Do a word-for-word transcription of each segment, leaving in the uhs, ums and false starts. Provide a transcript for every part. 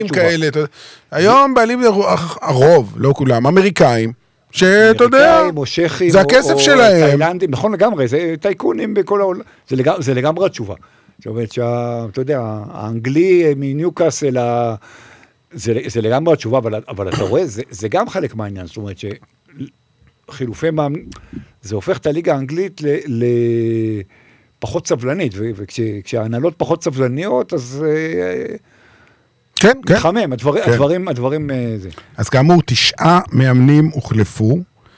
כאלה, היום בעלים הרוב, לא כולם, אמריקאים, שאתה יודע, זה הכסף שלהם. תאילנדים, נכון לגמרי, זה טייקונים בכל העולם, זה לגמרי התשובה. זאת אומרת שאתה יודע, האנגלי מניוקאסל, זה לגמרי התשובה, אבל אתה רואה, זה גם חלק מהעניין, זאת אומרת שחילופי מאמנים, זה הופך את הליגה האנגלית לפחות סבלנית, וכשההנהלות פחות סבלניות, אז כן, כן. מחמם, הדברים, הדברים זה. אז כאמור, תשעה מאמנים הוחלפו,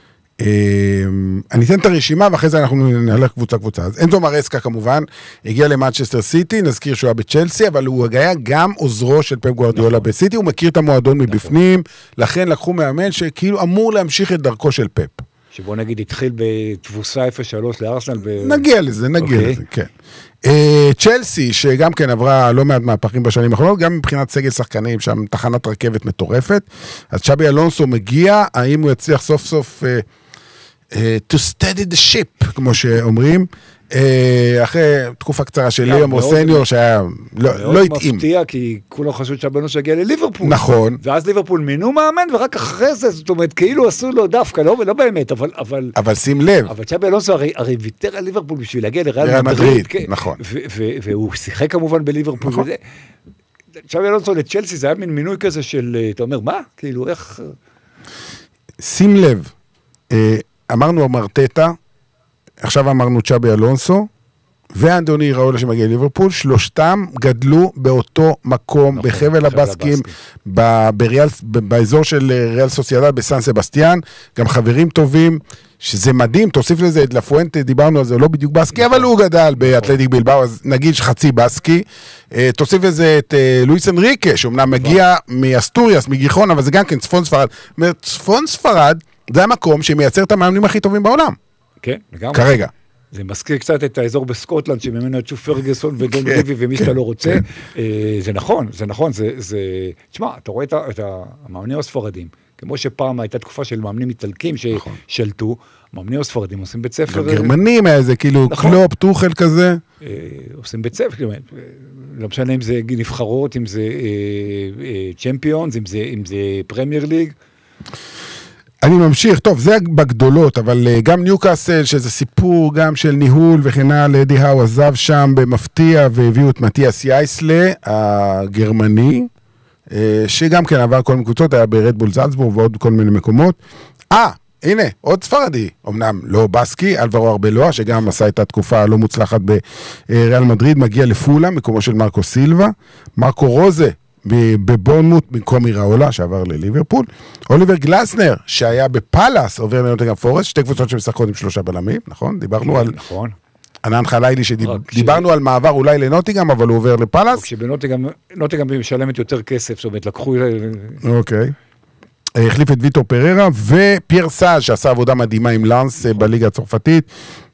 אני אתן את הרשימה, ואחרי זה אנחנו נעלה קבוצה קבוצה. אז אנזו מרסקה כמובן, הגיע למנצ'סטר סיטי, נזכיר שהוא היה בצ'לסי, אבל הוא היה גם עוזרו של פפ גוארדיולה בסיטי, הוא מכיר את המועדון מבפנים, לכן לקחו מאמן שכאילו אמור להמשיך את דרכו של פפ. שבוא נגיד התחיל בתבוסה אפס שלוש לארסנל. נגיע לזה, נגיע לזה, כן. צ'לסי, שגם כן עברה לא מעט מהפכים בשנים האחרונות, גם מבחינת סגל שחקנים, שם תחנת רכבת מטורפת, אז צ'אבי אלונסו מגיע, האם הוא יצליח סוף סוף to steady the ship, כמו שאומרים, אחרי תקופה קצרה של ליאו מוסניור, שהיה לא התאים. מאוד מפתיע, כי כולם חשבו שהבנוס יגיע לליברפול. נכון. ואז ליברפול מינו מאמן, ורק אחרי זה, זאת אומרת, כאילו עשו לו דווקא, לא באמת, אבל... אבל שים לב. אבל צ'אבי אלונסו הרי ויתר על ליברפול בשביל להגיע לריאל מדריד. נכון. והוא שיחק כמובן בליברפול. נכון. צ'אבי אלונסו לצ'לסי, זה היה מין מינוי כזה של, אתה אומר, מה? כאילו, איך... שים לב. אמרנו אמרטטה, עכשיו אמרנו צ'אבי אלונסו, ואנדוני ראולה שמגיע לליברפול, שלושתם גדלו באותו מקום, נכון, בחבל הבסקים, בריאל, באזור של ריאל סוסיידד, בסן סבסטיאן, גם חברים טובים, שזה מדהים, תוסיף לזה את לפואנטה, דיברנו על זה, לא בדיוק בסקי, נכון. אבל הוא גדל באתלטיק בלבאו, אז נגיד חצי בסקי, תוסיף לזה את לואיס אנריקה, שאומנם מגיע מאסטוריאס, מגיחון, אבל זה גם כן צפון ספרד, צפון ספרד, זה המקום שמייצר את המאמנים הכי טובים בעולם. כן, לגמרי. כרגע. זה מזכיר קצת את האזור בסקוטלנד, שממנו יצאו פרגוסון ודון ריבי, ומי שאתה לא רוצה. זה נכון, זה נכון, זה... תשמע, אתה רואה את המאמנים הספרדים, כמו שפעם הייתה תקופה של מאמנים איטלקים ששלטו, מאמנים הספרדים עושים בית ספר... גרמנים, איזה כאילו קלופ, טוחל כזה. עושים בית ספר, לא משנה אם זה נבחרות, אם זה צ'מפיונס, אם זה פרמייר ליג. אני ממשיך, טוב, זה בגדולות, אבל גם ניוקאסל, שזה סיפור גם של ניהול וכן הלאה, אדי האו עזב שם במפתיע, והביאו את מתיאס יייסלה, הגרמני, שגם כן עבר כל מיני קבוצות, היה ברדבול זלצבורג ועוד כל מיני מקומות. אה, הנה, עוד ספרדי, אמנם לא בסקי, אלברו ארבלואה, שגם עשה את התקופה הלא מוצלחת בריאל מדריד, מגיע לפולה, מקומו של מרקו סילבה, מרקו רוזה, בבורנמוט, במקום איראולה, שעבר לליברפול, אוליבר גלסנר, שהיה בפלאס, עובר לנוטינגהאם פורסט, שתי קבוצות שמשחקות עם שלושה בלמים, נכון? דיברנו על... נכון. ענן חלילי, שדיברנו על מעבר אולי לנוטינגהאם, אבל הוא עובר לפלאס. כשבנוטינגהאם משלמת יותר כסף, זאת אומרת, לקחו... אוקיי. החליף את ויטור פררה, ופייר סאז' שעשה עבודה מדהימה עם לאנס בליגה הצרפתית,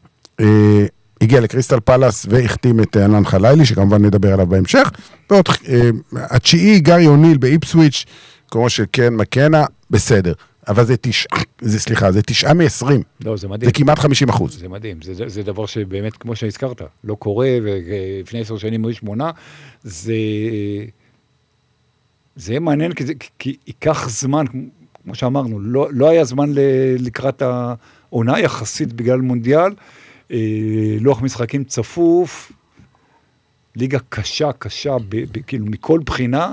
הגיע לקריסטל פלאס והחתים את ענן חלילי, שכמובן נדבר עליו בהמשך. ועוד, התשיעי, גארי אוניל באיפסוויץ', כמו שכן מקנה, בסדר. אבל זה תשעה, זה סליחה, זה תשעה מ-עשרים. לא, זה מדהים. זה כמעט חמישים אחוז. זה מדהים, זה, זה דבר שבאמת, כמו שהזכרת, לא קורה, ולפני עשר שנים היו שמונה, זה, זה יהיה מעניין, כי, זה, כי ייקח זמן, כמו שאמרנו, לא, לא היה זמן לקראת העונה יחסית בגלל מונדיאל, לוח משחקים צפוף, ליגה קשה, קשה, ב, ב, כאילו מכל בחינה,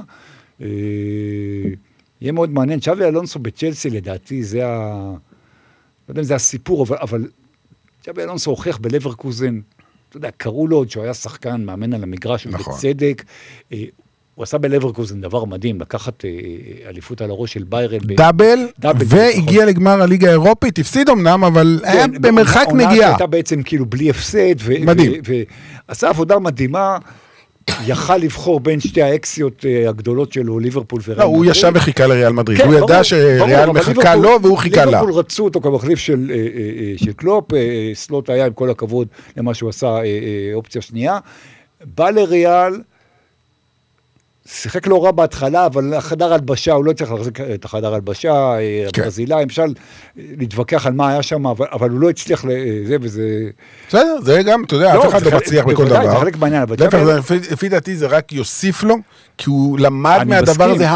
יהיה מאוד מעניין. צ'אבי אלונסו בצ'לסי, לדעתי, זה ה... לא יודע אם זה הסיפור, אבל, אבל צ'אבי אלונסו הוכיח בלברקוזן, אתה יודע, קראו לו עוד שהוא היה שחקן, מאמן על המגרש, נכון. בצדק, הוא עשה בלברקוזן דבר מדהים, לקחת אליפות על הראש של ביירן. דאבל, והגיע לגמר הליגה האירופית, הפסיד אמנם, אבל היה במרחק נגיעה. העונה הייתה בעצם כאילו בלי הפסד, מדהים. ועשה עבודה מדהימה, יכל לבחור בין שתי האקסיות הגדולות שלו, ליברפול וריאל מדריד. לא, הוא ישב וחיכה לריאל מדריד, הוא ידע שריאל מחכה לו, והוא חיכה לה. ליברפול רצו אותו כמחליף של קלופ, סלוט היה עם כל הכבוד למה שהוא עשה אופציה שנייה, בא לריאל, שיחק לא רע בהתחלה, אבל החדר הלבשה, הוא לא צריך להחזיק את החדר הלבשה, הברזילאי, אפשר להתווקח על מה היה שם, אבל הוא לא הצליח לזה וזה... בסדר, זה גם, אתה יודע, אף אחד לא מצליח בכל דבר. זה חלק בעניין, אבל... לפי דעתי זה רק יוסיף לו, כי הוא למד מהדבר הזה